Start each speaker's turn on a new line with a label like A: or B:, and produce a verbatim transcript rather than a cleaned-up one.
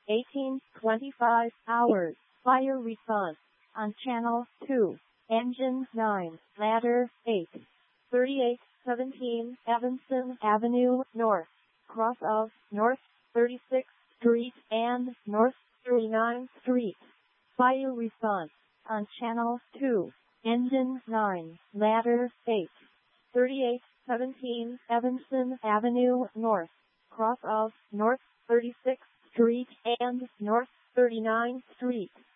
A: eighteen twenty-five hours. Fire response on channel two. Engine nine. Ladder eight. thirty-eight seventeen Evanston Avenue North. Cross of North thirty-sixth Street and North thirty-ninth Street. Fire response on channel two. Engine nine. Ladder eight. thirty-eight seventeen Evanston Avenue North. Cross of North thirty-sixth Street and North thirty-ninth Street.